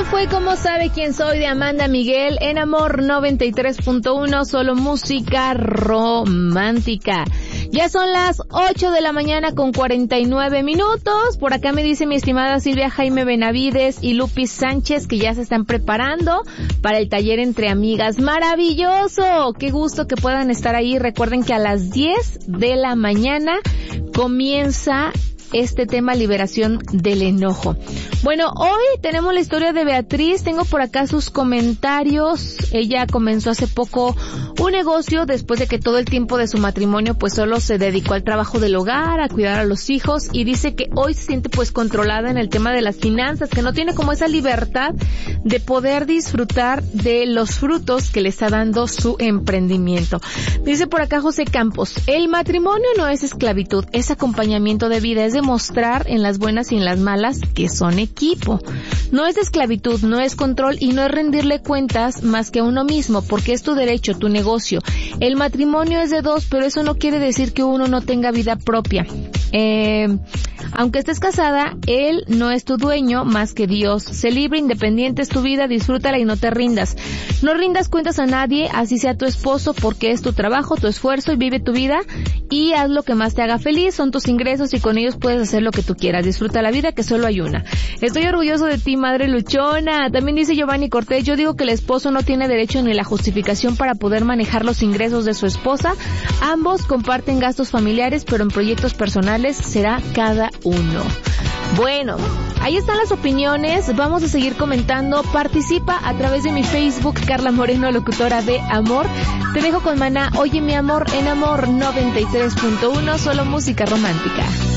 fue Como sabe quién soy de Amanda Miguel en Amor 93.1, solo música romántica. Ya son las 8 de la mañana con 49 minutos. Por acá me dice mi estimada Silvia Jaime Benavides y Lupis Sánchez que ya se están preparando para el taller Entre Amigas. ¡Maravilloso! Qué gusto que puedan estar ahí. Recuerden que a las 10 de la mañana comienza este tema, liberación del enojo. Bueno, hoy tenemos la historia de Beatriz. Tengo por acá sus comentarios. Ella comenzó hace poco un negocio después de que todo el tiempo de su matrimonio pues solo se dedicó al trabajo del hogar, a cuidar a los hijos, y dice que hoy se siente pues controlada en el tema de las finanzas, que no tiene como esa libertad de poder disfrutar de los frutos que le está dando su emprendimiento. Dice por acá José Campos, el matrimonio no es esclavitud, es acompañamiento de vida, es demostrar en las buenas y en las malas que son equipo. No es esclavitud, no es control y no es rendirle cuentas más que a uno mismo, porque es tu derecho, tu negocio. El matrimonio es de dos, pero eso no quiere decir que uno no tenga vida propia. Aunque estés casada, él no es tu dueño más que Dios. Sé libre, independiente es tu vida, disfrútala y no te rindas. No rindas cuentas a nadie, así sea tu esposo, porque es tu trabajo, tu esfuerzo, y vive tu vida y haz lo que más te haga feliz. Son tus ingresos y con ellos puedes hacer lo que tú quieras. Disfruta la vida, que solo hay una. Estoy orgulloso de ti, madre luchona. También dice Giovanni Cortés, yo digo que el esposo no tiene derecho ni la justificación para poder manejar los ingresos de su esposa. Ambos comparten gastos familiares, pero en proyectos personales será cada uno. Bueno, ahí están las opiniones. Vamos a seguir comentando. Participa a través de mi Facebook, Carla Moreno, locutora de Amor. Te dejo con Maná, Oye mi amor, en Amor 93.1, solo música romántica.